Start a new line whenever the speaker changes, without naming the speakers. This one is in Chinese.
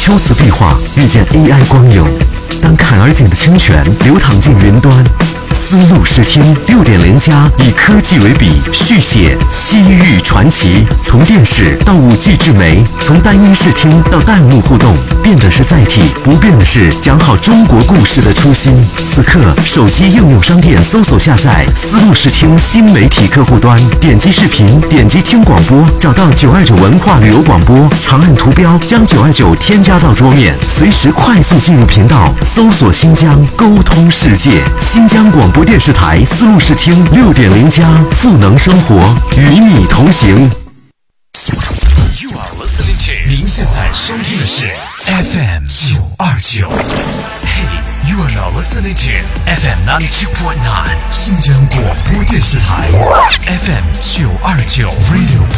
秋瓷壁画遇见 AI 光影，当坎儿井的清泉流淌进云端。丝路视听6.0+以科技为笔，续写西域传奇。从电视到5G 智媒，从单音视听到弹幕互动，变的是载体，不变的是讲好中国故事的初心。此刻，手机应用商店搜索下载丝路视听新媒体客户端，点击视频，点击听广播，找到929文化旅游广播，长按图标将929添加到桌面，随时快速进入频道，搜索新疆，沟通世界。新疆广播电视台丝路视听6.0+，赋能生活，与你同行。
You are listening to 您现在收听的是 FM 929。Hey, you are now listening to FM 92.9 新疆广播电视台 FM 929 Radio